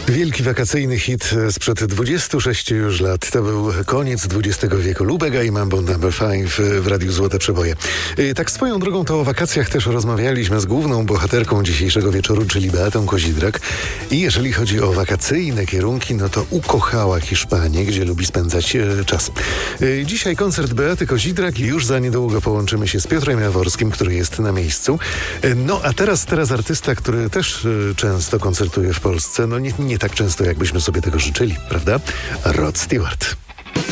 Wielki wakacyjny hit sprzed 26 już lat. To był koniec XX wieku. Lubega i Mambo No. 5 w Radiu Złote Przeboje. Tak swoją drogą to o wakacjach też rozmawialiśmy z główną bohaterką dzisiejszego wieczoru, czyli Beatą Kozidrak. I jeżeli chodzi o wakacyjne kierunki, no to ukochała Hiszpanię, gdzie lubi spędzać czas. Dzisiaj koncert Beaty Kozidrak i już za niedługo połączymy się z Piotrem Jaworskim, który jest na miejscu. No a teraz artysta, który też często koncertuje w Polsce. No nie tak często, jakbyśmy sobie tego życzyli, prawda? Rod Stewart.